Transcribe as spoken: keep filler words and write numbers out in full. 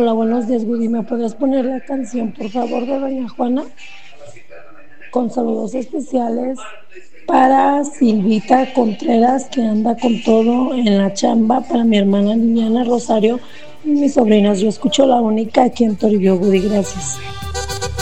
Hola, buenos días, Woody. ¿Me podrías poner la canción, por favor, de Doña Juana? Con saludos especiales para Silvita Contreras, que anda con todo en la chamba, para mi hermana Liliana Rosario y mis sobrinas. Yo escucho la única aquí en Toribio, Woody. Gracias.